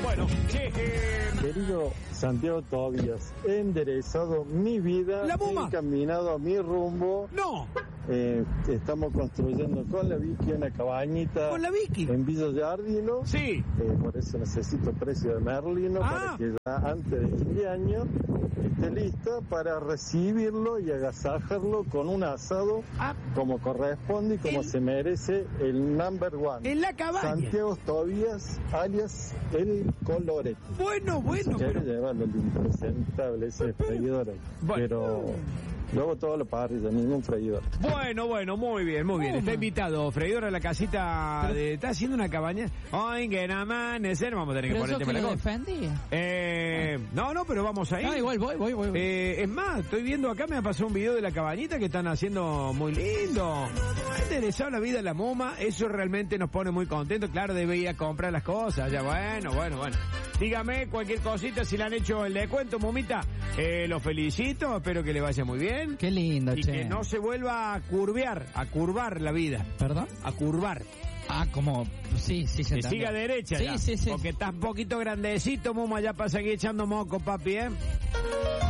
Bueno, Querido Santiago Tobías, he enderezado mi vida, La Muma. he encaminado a mi rumbo. no, Estamos construyendo con la Vicky una cabañita con la Vicky. en Villa Giardino. Sí. Por eso necesito precio de Merlino para que ya antes de fin de año esté lista para recibirlo y agasajarlo con un asado como corresponde y como se merece el number one. En la cabaña. Santiago Tobías, alias El Colorete. Bueno. Si quiere llevarlo el impresentable, ese freidor ahí. Bueno. Pero luego todo lo parrilla, ningún freidor. Bueno, muy bien. Está invitado freidor a la casita de... ¿Está haciendo una cabaña? Ay, que en amanecer. Vamos a tener que poner el tema de la cosa. No, pero vamos a ir. No, igual voy. Es más, estoy viendo acá, me ha pasado un video de la cabañita que están haciendo muy lindo. Ha interesado la vida de la Muma, eso realmente nos pone muy contentos. Claro, debe ir a comprar las cosas, ya bueno. Dígame cualquier cosita, si le han hecho el descuento, Mumita. Los felicito, espero que le vaya muy bien. Qué lindo, y que no se vuelva a curvar la vida. ¿Perdón? A curvar. Como... Sí, se Que entendió. siga derecha. Sí. Porque estás un poquito grandecito, Muma, ya para seguir echando moco, papi,